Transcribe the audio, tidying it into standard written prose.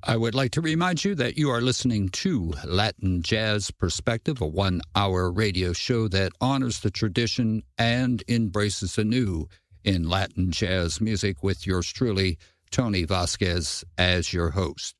I would like to remind you that you are listening to Latin Jazz Perspective, a 1-hour radio show that honors the tradition and embraces the new in Latin jazz music with yours truly, Tony Vasquez, as your host.